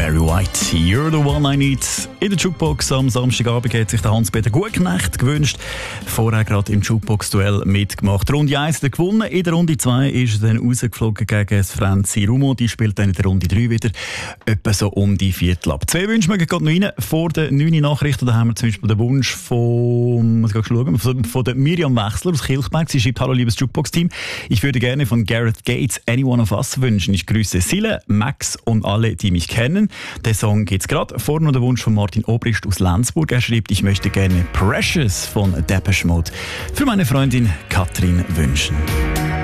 Barry White, You're the One I Need. In der Jukebox am Samstagabend hat sich der Hans-Peter Gutknecht gewünscht. Vorher gerade im Jukebox-Duell mitgemacht. Runde 1 hat gewonnen. In der Runde 2 ist er dann rausgeflogen gegen das Franzi Rumo. Die spielt dann in der Runde 3 wieder etwa so um die Viertel ab. 2 Wünsche mögen gerade noch rein. Vor den 9 Nachrichten da haben wir zum Beispiel den Wunsch von der Miriam Wechsler aus Kilchberg. Sie schreibt: Hallo liebes Jukebox-Team. Ich würde gerne von Gareth Gates Any One of Us wünschen. Ich grüße Sille, Max und alle, die mich kennen. Der Song geht's gerade. Vorne noch der Wunsch von Martin Obrist aus Lenzburg. Er schreibt: Ich möchte gerne Precious von Depeche Mode für meine Freundin Katrin wünschen.